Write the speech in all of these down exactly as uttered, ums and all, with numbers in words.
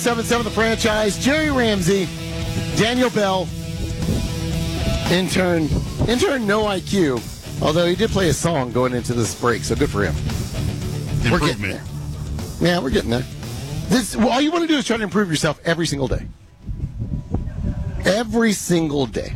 seven seven the franchise, Jerry Ramsey, Daniel Bell, intern, intern no I Q, although he did play a song going into this break, so good for him. We're getting there. Yeah, we're getting there. This, well, all you want to do is try to improve yourself every single day. Every single day.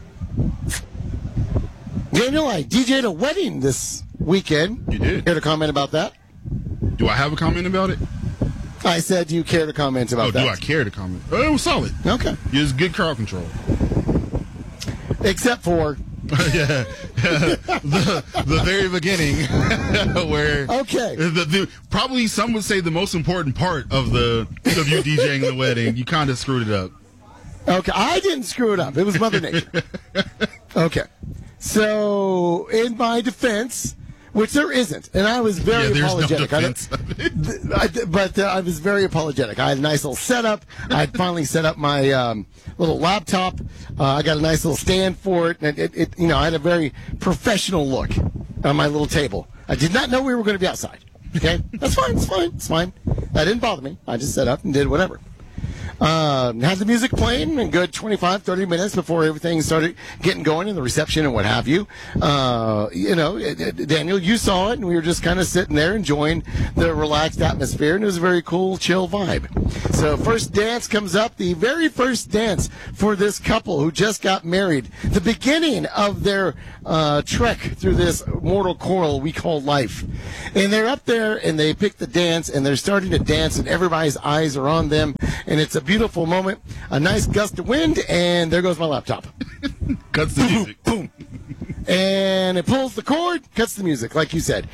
Daniel, I D J'd a wedding this weekend. You did? Care to comment about that? Do I have a comment about it? I said, do you care to comment about oh, that? do I care to comment? Oh, it was solid. Okay. It was good crowd control. Except for... yeah. the, the very beginning where... Okay. The, the, probably some would say the most important part of the of you DJing the wedding. You kind of screwed it up. Okay. I didn't screw it up. It was Mother Nature. Okay. So, in my defense... Which there isn't, and I was very yeah, apologetic. No I don't, I, but uh, I was very apologetic. I had a nice little setup. I had finally set up my um, little laptop. Uh, I got a nice little stand for it, and it, it, you know, I had a very professional look on my little table. I did not know we were going to be outside. Okay, that's fine. It's fine. It's fine. That didn't bother me. I just set up and did whatever. Um, had the music playing a good twenty-five, thirty minutes before everything started getting going in the reception and what have you. Uh, you know, Daniel, you saw it, and we were just kind of sitting there enjoying the relaxed atmosphere, and it was a very cool, chill vibe. So first dance comes up, the very first dance for this couple who just got married, the beginning of their uh, trek through this mortal coil we call life. And they're up there, and they pick the dance, and they're starting to dance, and everybody's eyes are on them, and it's a beautiful moment, a nice gust of wind, and there goes my laptop. Cuts the music. Boom, boom. And it pulls the cord, cuts the music, like you said.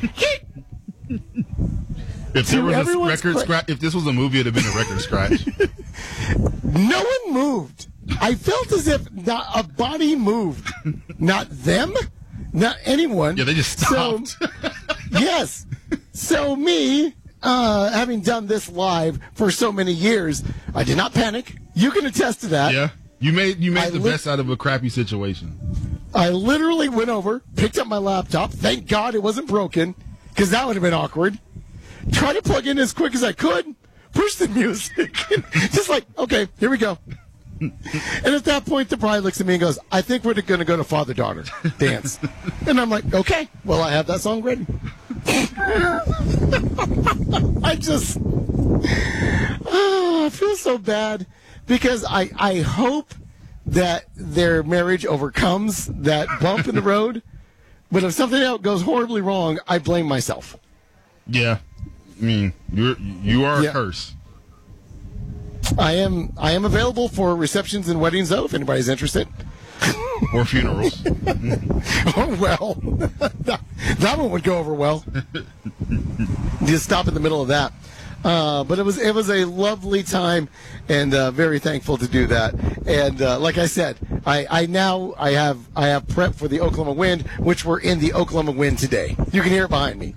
If there was a record scratch, if this was a movie, it'd have been a record scratch. No one moved. I felt as if not a body moved. Not them, not anyone. Yeah, they just stopped. So, yes. So me, uh, having done this live for so many years, I did not panic. You can attest to that. Yeah. You made you made I the li- best out of a crappy situation. I literally went over, picked up my laptop. Thank God it wasn't broken, because that would have been awkward. Tried to plug in as quick as I could, push the music. Just like, okay, here we go. And at that point, the bride looks at me and goes, I think we're going to go to father-daughter dance. And I'm like, okay, well, I have that song ready. I just, oh, I feel so bad because I, I hope that their marriage overcomes that bump in the road. But if something else goes horribly wrong, I blame myself. Yeah. I mean, you're, you are yeah. a curse. I am I am available for receptions and weddings, though, if anybody's interested. Or funerals. Oh, well, that, that one would go over well. Just stop in the middle of that. Uh, but it was it was a lovely time, and uh, very thankful to do that. And uh, like I said, I, I now I have I have prep for the Oklahoma Wind, which we're in the Oklahoma Wind today. You can hear it behind me.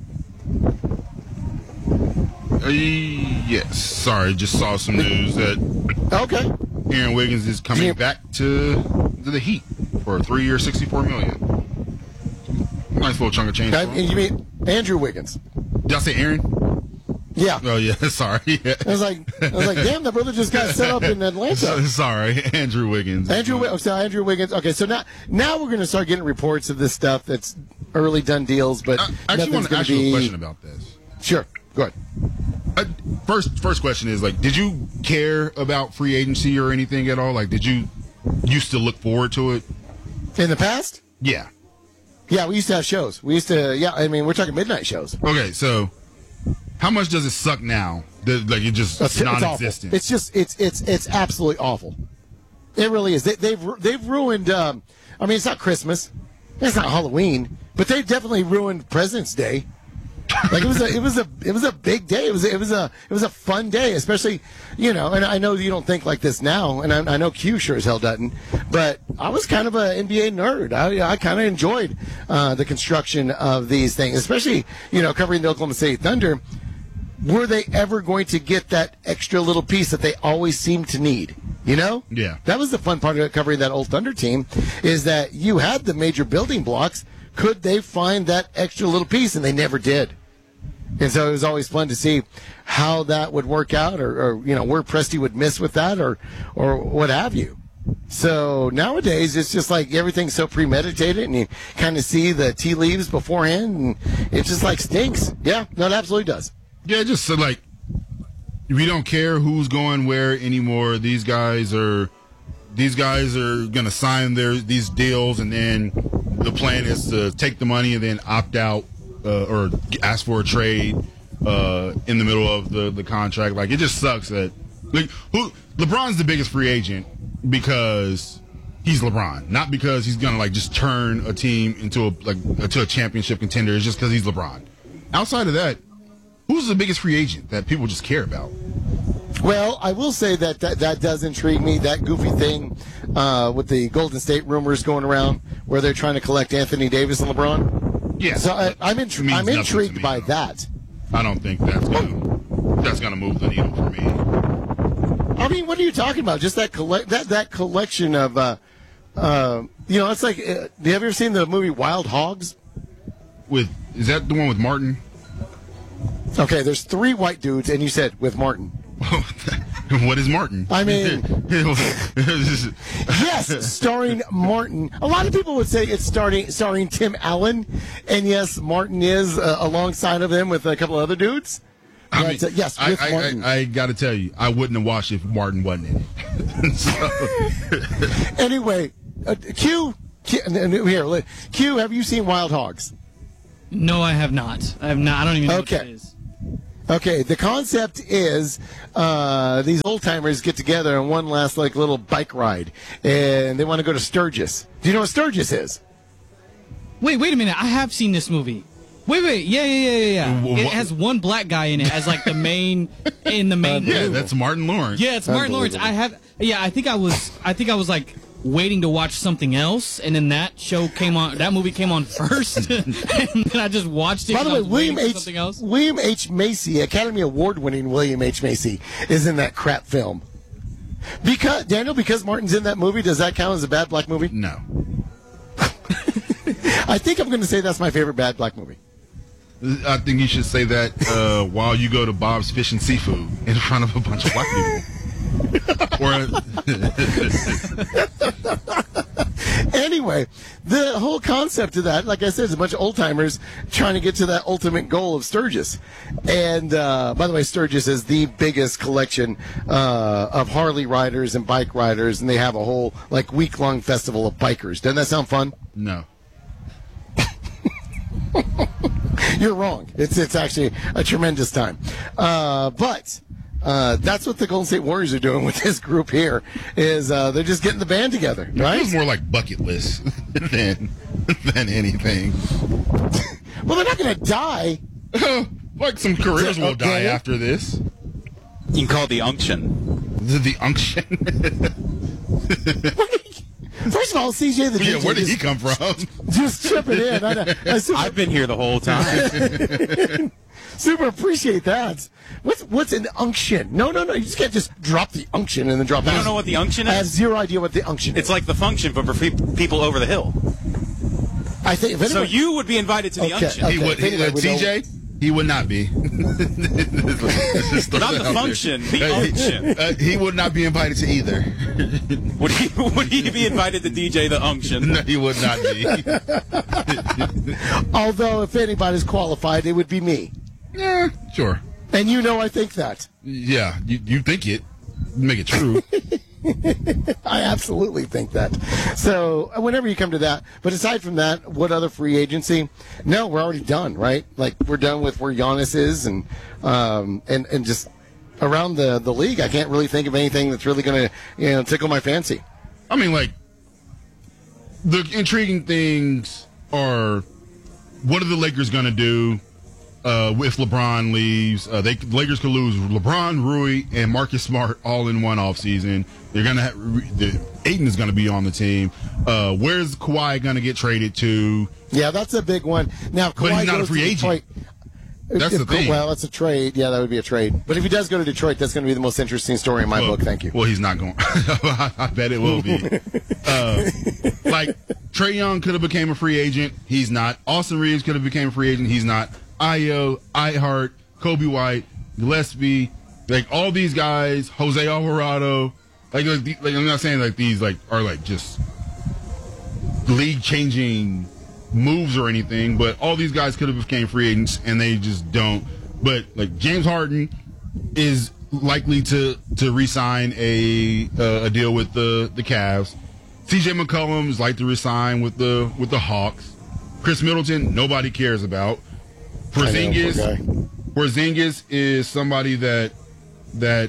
Uh, yes. Sorry, just saw some news that Okay. Aaron Wiggins is coming Yeah. back to, to the Heat for a three-year, sixty-four million dollars. Nice little chunk of change. I, you mean Andrew Wiggins? Did I say Aaron? Yeah. Oh yeah, sorry. I was like, I was like, damn, that brother just got set up in Atlanta. Sorry, Andrew Wiggins. Andrew, oh, so Andrew Wiggins. Okay, so now, now we're going to start getting reports of this stuff that's early done deals, but I actually want to ask be... you a question about this. Sure, go ahead. Uh, first, first question is like, did you care about free agency or anything at all? Like, did you used to look forward to it? In the past? Yeah. Yeah, we used to have shows. We used to, yeah, I mean, we're talking midnight shows. Okay, so how much does it suck now? That, like, it just It's, non-existent. It's, it's just, it's it's it's absolutely awful. It really is. They, they've they've ruined. Um, I mean, it's not Christmas, it's not Halloween, but they've definitely ruined President's Day. Like it was a it was a it was a big day. It was it was a it was a fun day, especially, you know. And I know you don't think like this now, and I, I know Q sure as hell doesn't. But I was kind of an N B A nerd. I I kind of enjoyed uh, the construction of these things, especially, you know, covering the Oklahoma City Thunder. Were they ever going to get that extra little piece that they always seem to need? You know? Yeah. That was the fun part of covering that old Thunder team, is that you had the major building blocks. Could they find that extra little piece? And they never did. And so it was always fun to see how that would work out, or, or you know, where Presti would miss with that, or or what have you. So nowadays, it's just like everything's so premeditated, and you kind of see the tea leaves beforehand, and it just like stinks. Yeah, no, it absolutely does. Yeah, just so like we don't care who's going where anymore. These guys are these guys are gonna sign their these deals, and then the plan is to take the money and then opt out uh, or ask for a trade uh, in the middle of the, the contract. Like, it just sucks that like who LeBron's the biggest free agent because he's LeBron, not because he's gonna like just turn a team into a like into a championship contender. It's just because he's LeBron. Outside of that, who's the biggest free agent that people just care about? Well, I will say that that, that does intrigue me, that goofy thing uh, with the Golden State rumors going around where they're trying to collect Anthony Davis and LeBron. Yeah. So I, I'm, intri- I'm intrigued by though. that. I don't think that's gonna, that's gonna move the needle for me. I mean, what are you talking about? Just that collect that that collection of, uh, uh, you know, it's like. Uh, have you ever seen the movie Wild Hogs? With is that the one with Martin? Okay, there's three white dudes, and you said with Martin. What is Martin? I mean, yes, starring Martin. A lot of people would say it's starring starring Tim Allen, and yes, Martin is uh, alongside of him with a couple other dudes. I But, mean, uh, yes, with I, I, Martin. I, I got to tell you, I wouldn't have watched if Martin wasn't in it. So. Anyway, uh, Q, Q, here, li- Q, have you seen Wild Hogs? No, I have not. I have not. I don't even know Okay. what that is. Okay, the concept is uh, these old timers get together on one last like little bike ride, and they want to go to Sturgis. Do you know what Sturgis is? Wait, wait a minute. I have seen this movie. Wait, wait. Yeah, yeah, yeah, yeah, yeah. Wh- It what- has one black guy in it as like the main in the main. Yeah, movie. that's Martin Lawrence. Yeah, it's Martin Lawrence. I have. Yeah, I think I was. I think I was like waiting to watch something else, and then that show came on. That movie came on first, and then I just watched it. By the 'cause I way, was William waiting for H. something else. William H. Macy, Academy Award-winning William H. Macy, is in that crap film. Because Daniel, because Martin's in that movie, does that count as a bad black movie? No. I think I'm going to say that's my favorite bad black movie. I think you should say that uh, while you go to Bob's Fish and Seafood in front of a bunch of black people. or Anyway, the whole concept of that, like I said, is a bunch of old timers trying to get to that ultimate goal of Sturgis. And uh, by the way, Sturgis is the biggest collection uh, of Harley riders and bike riders, and they have a whole like week long festival of bikers. Doesn't that sound fun? no. You're wrong. It's it's actually a tremendous time. Uh, but uh, that's what the Golden State Warriors are doing with this group here. Is uh, they're just getting the band together, It right? feels more like bucket list than than anything. Well, they're not going to die. Like some careers will die Okay. after this. You can call it the unction. The, the unction. First of all, C J the D J Yeah, where did just, he come from? just tripping in. I, I, I super, I've been here the whole time. super appreciate that. What's what's an unction? No, no, no. You just can't just drop the unction and then drop You out. don't know what the unction I have is? zero idea what the unction It's is. like the function, but for fe- people over the hill. I think if So anyone, you would be invited to the Okay, unction. okay. He would. He, Anyway, uh, we T J, he would not be. Not the function, the Uh, he- unction. uh, he would not be invited to either. Would he, would he be invited to D J the unction? No, he would not be. although if anybody's qualified, it would be me. Yeah, sure. And you know I think that. Yeah, you, you think it. Make it true. I absolutely think that. So whenever you come to that, but aside from that, what other free agency? No, we're already done, right? Like we're done with where Giannis is, and um, and and just around the the league, I can't really think of anything that's really going to you know tickle my fancy. I mean, like, the intriguing things are what are the Lakers going to do uh, if LeBron leaves? Uh, they the Lakers could lose LeBron, Rui, and Marcus Smart all in one offseason. They're going to have the Ayton is going to be on the team. Uh, where's Kawhi going to get traded to? Yeah, that's a big one. Now, if But Kawhi he's not a goes free to agent. Detroit, That's if, the thing. Well, that's a trade. Yeah, that would be a trade. But if he does go to Detroit, that's going to be the most interesting story in my Well, book. Thank you. Well, he's not going. I bet it will be. uh, like Trae Young could have became a free agent. He's not. Austin Reeves could have became a free agent. He's not. Ayo, Ihart, Kobe White, Gillespie, like all these guys, Jose Alvarado. Like, like, the- like I'm not saying like these like are like just league changing moves or anything, but all these guys could have became free agents and they just don't. But like James Harden is likely to to re-sign a uh, a deal with the the Cavs. C J McCollum is like to re-sign with the with the Hawks. Chris Middleton, nobody cares about. Porzingis, I know, poor guy. Porzingis is somebody that that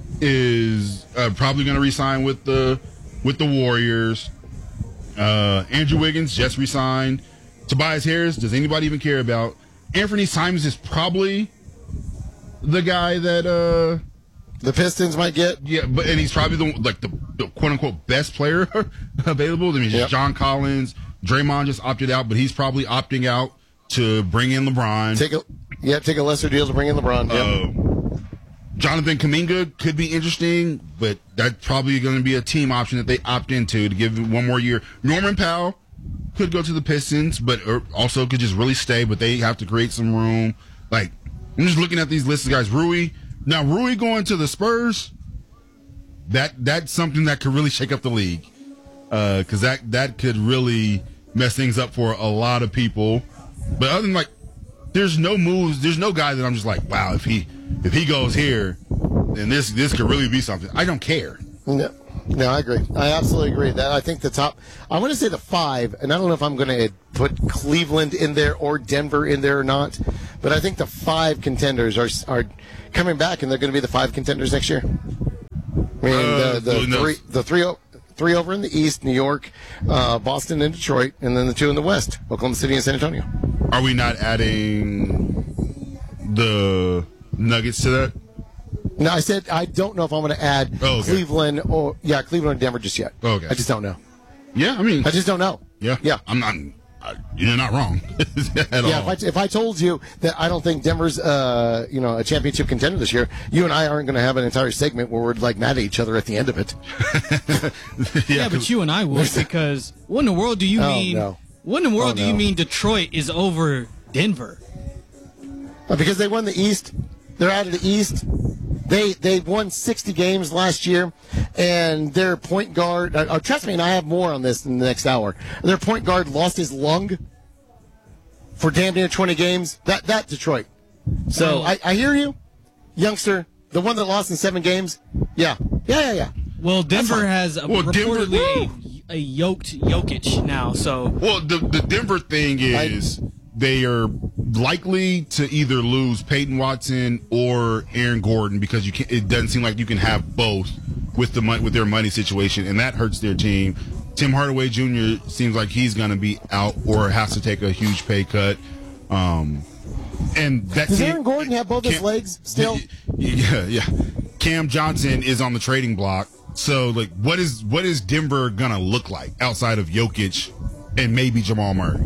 is uh, probably going to re-sign with the with the Warriors. Uh, Andrew Wiggins just re-signed. Tobias Harris, does anybody even care about? Anthony Simons is probably the guy that uh The Pistons might get. yeah, but and he's probably the like the, the quote unquote best player available. I mean, Yep. John Collins, Draymond just opted out, but he's probably opting out to bring in LeBron. Take a yeah, take a lesser deal to bring in LeBron. Yeah. Uh, Jonathan Kuminga could be interesting, but that's probably going to be a team option that they opt into to give him one more year. Norman Powell could go to the Pistons, but or also could just really stay, but they have to create some room. Like, I'm just looking at these lists of guys. Rui, now Rui going to the Spurs, that that's something that could really shake up the league, because that that could really mess things up for a lot of people. But other than like, there's no moves, there's no guy that I'm just like, wow, if he if he goes here, then this this could really be something. I don't care. No, no, I agree. I absolutely agree. That I think the top. I want to say the five, and I don't know if I'm going to put Cleveland in there or Denver in there or not, but I think the five contenders are are coming back, and they're going to be the five contenders next year. I mean, Uh, the, the who knows? three, the three, o- three over in the East: New York, uh, Boston, and Detroit, and then the two in the West: Oklahoma City and San Antonio. Are we not adding the Nuggets to that? No, I said I don't know if I'm going to add Oh, okay. Cleveland or yeah, Cleveland or Denver just yet. Okay. I just don't know. Yeah, I mean, I just don't know. yeah, yeah. I'm not. I, you're not wrong at Yeah, all. if I, if I told you that I don't think Denver's, uh, you know, a championship contender this year, you and I aren't going to have an entire segment where we're like mad at each other at the end of it. Yeah, but you and I would, because what in the world do you Oh, mean? no. What in the world Oh, do you no. mean Detroit is over Denver? Uh, because they won the East, they're out of the East. They they won sixty games last year, and their point guard. Uh, uh, trust me, and I have more on this in the next hour. Their point guard lost his lung for damn near twenty games. That that Detroit. So Well- I, I hear you, youngster. The one that lost in seven games. Yeah, yeah, yeah, yeah. Well, Denver fine. has a, Well, Denver- reportedly a, a yoked Jokic now, so Well, the the Denver thing is they are likely to either lose Peyton Watson or Aaron Gordon because you can it doesn't seem like you can have both with the mon- with their money situation, and that hurts their team. Tim Hardaway Junior seems like he's going to be out or has to take a huge pay cut. Um, and that Does team- Aaron Gordon have both his Cam- legs still? Yeah, yeah. Cam Johnson is on the trading block. So, like, what is what is Denver gonna look like outside of Jokic and maybe Jamal Murray?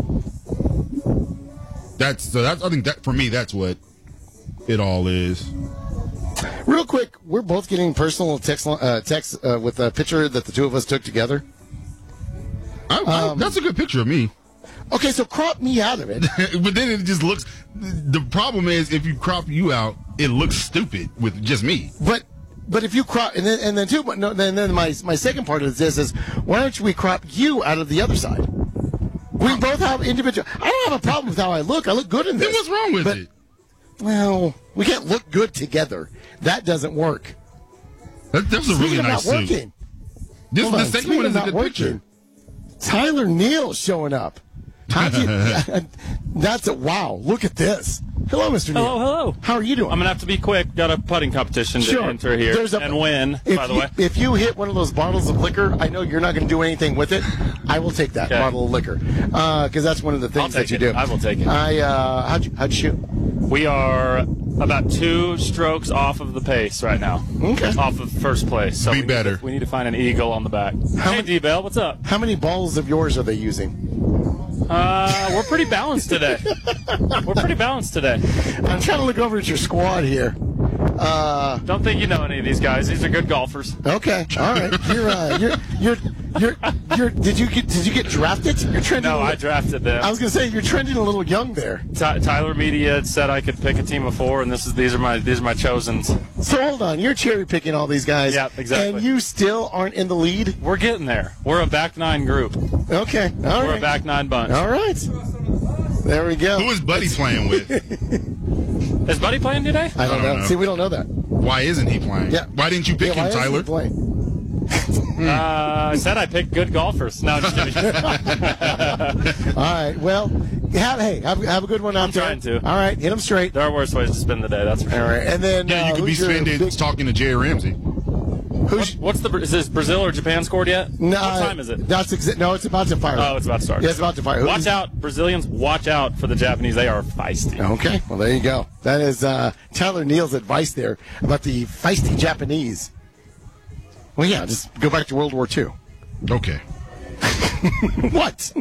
That's so. That's I think that for me, that's what it all is. Real quick, we're both getting personal text uh, text uh, with a picture that the two of us took together. I, I, that's a good picture of me. Okay, so crop me out of it. But then it just looks. The problem is if you crop you out, it looks stupid with just me. But but if you crop and then and then too, but no, then then my my second part of this is why don't we crop you out of the other side? We both have individual. I don't have a problem with how I look. I look good in Then this. what's wrong with But- it? Well, we can't look good together. That doesn't work. That, that was a really Speaking of nice not suit. working. This Hold the on, second speaking one of is a not good working, picture. Tyler Neal showing up. How'd you, that's a wow. Look at this. Hello, Mister Neal. Hello, hello. How are you doing? I'm gonna have to be quick. Got a putting competition to Sure. enter here There's a- and win. If By the you, way, if you hit one of those bottles of liquor, I know you're not going to do anything with it. I will take that Okay. bottle of liquor because that's one of the things I'll that take you it. do. I will take it. I uh, how'd you, how'd you shoot? we are about two strokes off of the pace right now. Okay. Off of first place. So Be we need better. to- we need to find an eagle on the back. How hey, many- D-Bell, what's up? How many balls of yours are they using? Uh, we're pretty balanced today. We're pretty balanced today. I'm trying to look over at your squad here. Uh, Don't think you know any of these guys. These are good golfers. okay, all right. You're uh, you're you're you're, you're, did you get did you get drafted? You're trending. No, a I little- drafted them. I was gonna say you're trending a little young there. Ty- Tyler Media said I could pick a team of four, and this is these are my these are my chosens. So hold on, you're cherry picking all these guys. Yeah, exactly. And you still aren't in the lead. We're getting there. We're a back nine group. Okay, all We're right. a back nine bunch. All right. There we go. Who is Buddy playing with? Is Buddy playing today? I don't, I don't know. know. See, we don't know that. Why isn't he playing? Yeah. Why didn't you pick Yeah, why him, isn't he Tyler? playing? Uh, I said I picked good golfers. No, just kidding. All right. Well, have, hey, have, have a good one out I'm there. trying to. All right. Hit them straight. There are worse ways to spend the day. That's for All sure. right. And then Yeah, you uh, could be who's your spending big- talking to Jay Ramsey. Who's, What's the is this Brazil or Japan scored yet? no, What time is it? That's exa- no, it's about to fire. Oh, it's about to start. Yeah, it's about to fire. Who's- Watch out, Brazilians! Watch out for the Japanese. They are feisty. Okay, well, there you go. That is uh, Tyler Neal's advice there about the feisty Japanese. Well, yeah, just go back to World War Two. Okay. What?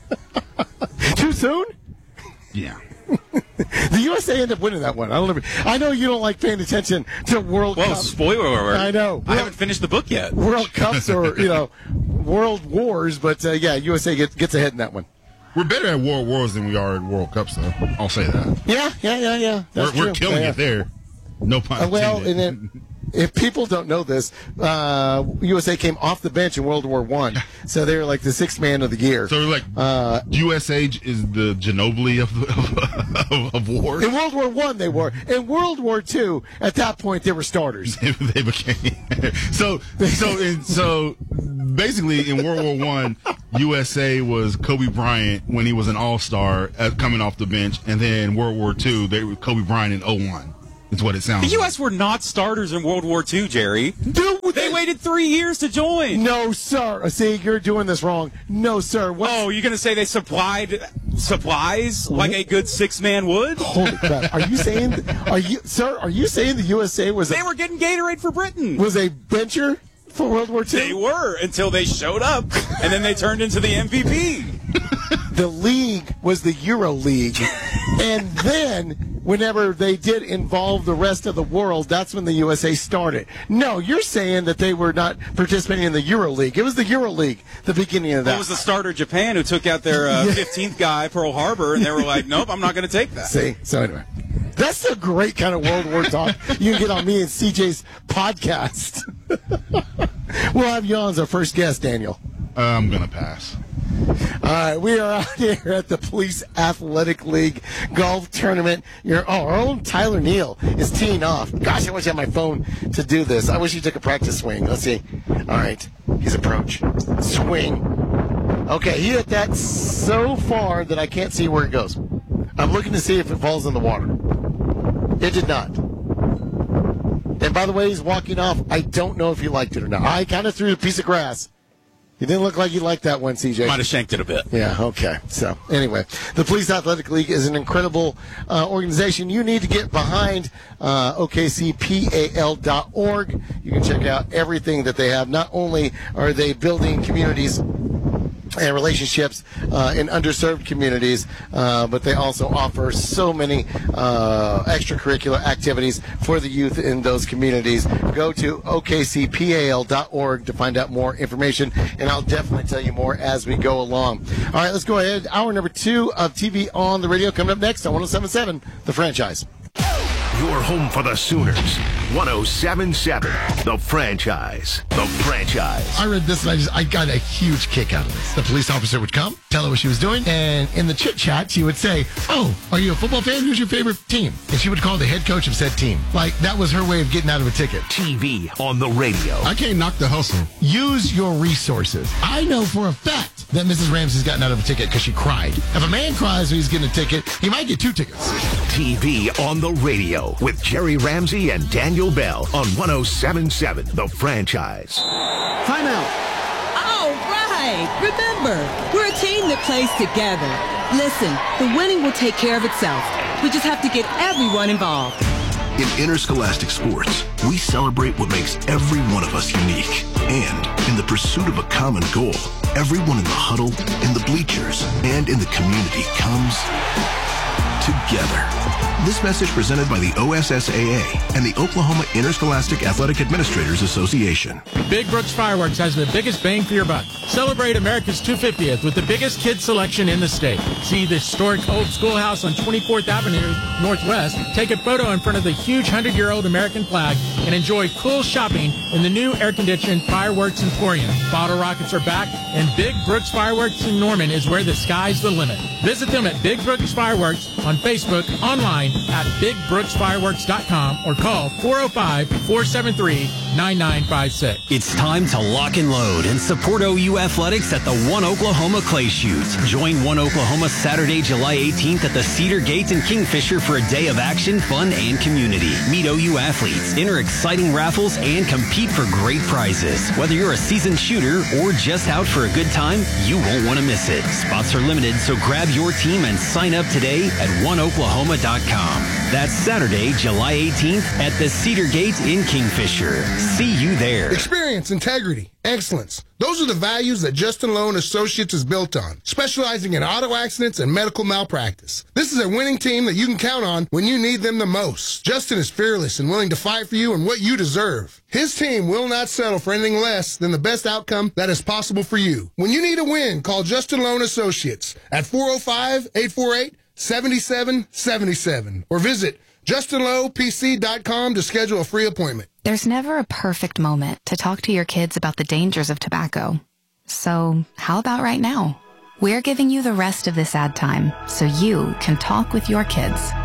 Too soon? Yeah. The U S A ended up winning that one. I don't know. I know you don't like paying attention to World Whoa, Cups. spoiler alert. I know. I haven't finished the book yet. World Cups or, you know, World Wars, but uh, yeah, U S A gets, gets ahead in that one. We're better at World Wars than we are at World Cups, though. I'll say that. Yeah, yeah, yeah, yeah. That's We're, we're true. killing Yeah, it there. No pun Uh, well, intended. and then if people don't know this, uh, U S A came off the bench in World War One, so they were like the sixth man of the year. So, like, uh, U S A is the Ginobili of, of, of war. in World War One, they were. In World War Two, at that point, they were starters. they became so so in, so basically in World War One, U S A was Kobe Bryant when he was an All Star uh, coming off the bench, and then World War Two they were Kobe Bryant in oh one. Is what it sounds. The U like. S were not starters in World War Two, Jerry. Dude, They waited three years to join. No, sir. See, you're doing this wrong. No, sir. What's, Oh, you're going to say they supplied supplies like a good six-man would? Holy crap! Are you saying? Are you, sir? Are you saying the U S A was They a, were getting Gatorade for Britain. was a bencher for World War Two? They were until they showed up, and then they turned into the M V P. The league was the Euro League, and then whenever they did involve the rest of the world, that's when the U S A started. No, you're saying that they were not participating in the Euro League. It was the Euro League, the beginning of that. That was the starter Japan who took out their uh, fifteenth guy, Pearl Harbor, and they were like, nope, I'm not going to take that. See, so anyway, that's the great kind of World War talk you can get on me and C J's podcast. We'll have you on as our first guest, Daniel. Uh, I'm gonna pass. All right, we are out here at the Police Athletic League golf tournament. Your oh, our own Tyler Neal is teeing off. Gosh, I wish I had my phone to do this. I wish he took a practice swing. Let's see. All right, his approach, swing. Okay, he hit that so far that I can't see where it goes. I'm looking to see if it falls in the water. It did not. And by the way, he's walking off. I don't know if he liked it or not. I kind of threw a piece of grass. He didn't look like he liked that one, C J. Might have shanked it a bit. Yeah, okay. So, anyway, the Police Athletic League is an incredible uh, organization. You need to get behind uh, O K C P A L dot org. You can check out everything that they have. Not only are they building communities and relationships uh, in underserved communities, uh, but they also offer so many uh, extracurricular activities for the youth in those communities. Go to O K C P A L dot org to find out more information, and I'll definitely tell you more as we go along. All right, let's go ahead. Hour number two of T V on the Radio coming up next on one oh seven point seven, The Franchise. Your home for the Sooners. one oh seven point seven, The Franchise. The Franchise. I read this and I just I got a huge kick out of this. The police officer would come, tell her what she was doing, and in the chit chat she would say, "Oh, are you a football fan? Who's your favorite team?" And she would call the head coach of said team. Like that was her way of getting out of a ticket. T V on the radio. I can't knock the hustle. Use your resources. I know for a fact that Missus Ramsey's gotten out of a ticket because she cried. If a man cries when he's getting a ticket, he might get two tickets. T V on the radio with Jerry Ramsey and Daniel Bell on one oh seven point seven, The Franchise. Timeout. All right. Remember, we're a team that plays together. Listen, the winning will take care of itself. We just have to get everyone involved. In interscholastic sports, we celebrate what makes every one of us unique. And in the pursuit of a common goal, everyone in the huddle, in the bleachers, and in the community comes together. This message presented by the O S S A A and the Oklahoma Interscholastic Athletic Administrators Association. Big Brooks Fireworks has the biggest bang for your buck. Celebrate America's two hundred fiftieth with the biggest kids selection in the state. See the historic old schoolhouse on twenty-fourth Avenue Northwest, take a photo in front of the huge hundred-year-old American flag, and enjoy cool shopping in the new air-conditioned Fireworks Emporium. Bottle rockets are back, and Big Brooks Fireworks in Norman is where the sky's the limit. Visit them at Big Brooks Fireworks on Facebook, online at big brooks fireworks dot com, or call four oh five, four seven three, nine nine five six. It's time to lock and load and support O U Athletics at the One Oklahoma Clay Shoot. Join One Oklahoma Saturday, July eighteenth at the Cedar Gate in Kingfisher for a day of action, fun, and community. Meet O U athletes, enter exciting raffles, and compete for great prizes. Whether you're a seasoned shooter or just out for a good time, you won't want to miss it. Spots are limited, so grab your team and sign up today at one oklahoma dot com. That's Saturday, July eighteenth at the Cedar Gate in Kingfisher. See you there. Experience, integrity, excellence. Those are the values that Justin Lowe and Associates is built on, specializing in auto accidents and medical malpractice. This is a winning team that you can count on when you need them the most. Justin is fearless and willing to fight for you and what you deserve. His team will not settle for anything less than the best outcome that is possible for you. When you need a win, call Justin Lowe and Associates at four oh five, eight four eight, seven seven seven seven or visit justin lowe p c dot com to schedule a free appointment. There's never a perfect moment to talk to your kids about the dangers of tobacco. So how about right now? We're giving you the rest of this ad time so you can talk with your kids.